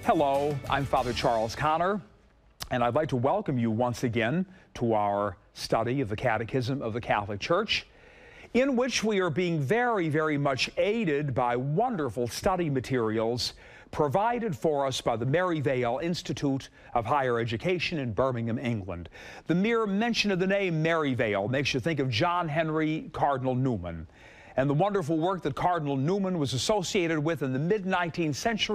Hello, I'm Father Charles Connor, and I'd like to welcome you once again to our study of the Catechism of the Catholic Church, in which we are being very much aided by wonderful study materials provided for us by the Maryvale Institute of Higher Education in Birmingham, England. The mere mention of the name Maryvale makes you think of John Henry Cardinal Newman and the wonderful work that Cardinal Newman was associated with in the mid-19th century.